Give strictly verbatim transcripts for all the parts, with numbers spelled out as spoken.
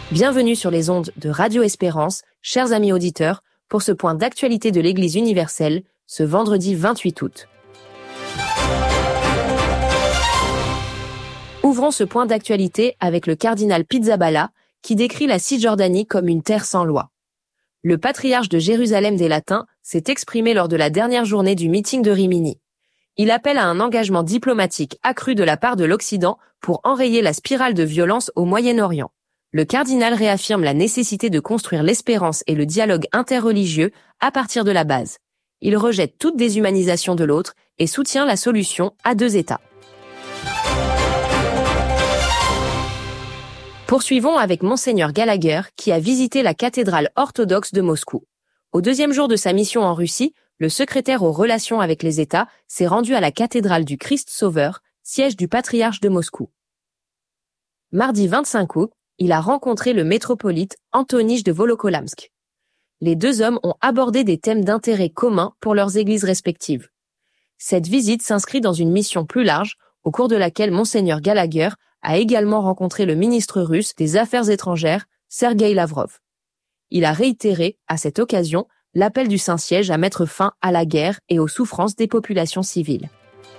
Bienvenue sur les ondes de Radio Espérance, chers amis auditeurs, pour ce point d'actualité de l'Église universelle, ce vendredi vingt-huit août. Ouvrons ce point d'actualité avec le cardinal Pizzaballa, qui décrit la Cisjordanie comme une terre sans loi. Le patriarche de Jérusalem des Latins s'est exprimé lors de la dernière journée du meeting de Rimini. Il appelle à un engagement diplomatique accru de la part de l'Occident pour enrayer la spirale de violence au Moyen-Orient. Le cardinal réaffirme la nécessité de construire l'espérance et le dialogue interreligieux à partir de la base. Il rejette toute déshumanisation de l'autre et soutient la solution à deux États. Poursuivons avec Monseigneur Gallagher qui a visité la cathédrale orthodoxe de Moscou. Au deuxième jour de sa mission en Russie, le secrétaire aux relations avec les États s'est rendu à la cathédrale du Christ Sauveur, siège du patriarche de Moscou. Mardi vingt-cinq août, il a rencontré le métropolite Antonij de Volokolamsk. Les deux hommes ont abordé des thèmes d'intérêt commun pour leurs églises respectives. Cette visite s'inscrit dans une mission plus large, au cours de laquelle Monseigneur Gallagher a également rencontré le ministre russe des Affaires étrangères, Sergueï Lavrov. Il a réitéré, à cette occasion, l'appel du Saint-Siège à mettre fin à la guerre et aux souffrances des populations civiles.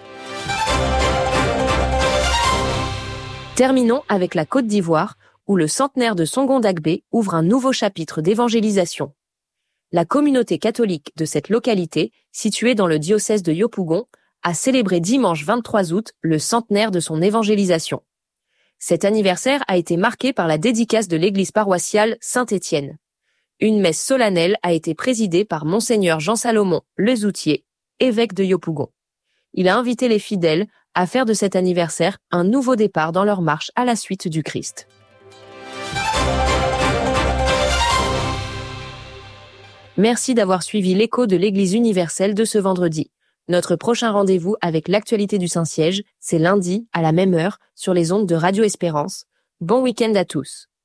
Terminons avec la Côte d'Ivoire, où le centenaire de Songon Dagbe ouvre un nouveau chapitre d'évangélisation. La communauté catholique de cette localité, située dans le diocèse de Yopougon, a célébré dimanche vingt-trois août le centenaire de son évangélisation. Cet anniversaire a été marqué par la dédicace de l'église paroissiale Saint-Étienne. Une messe solennelle a été présidée par Monseigneur Jean-Salomon Lezoutier, évêque de Yopougon. Il a invité les fidèles à faire de cet anniversaire un nouveau départ dans leur marche à la suite du Christ. Merci d'avoir suivi l'écho de l'Église universelle de ce vendredi. Notre prochain rendez-vous avec l'actualité du Saint-Siège, c'est lundi, à la même heure, sur les ondes de Radio Espérance. Bon week-end à tous.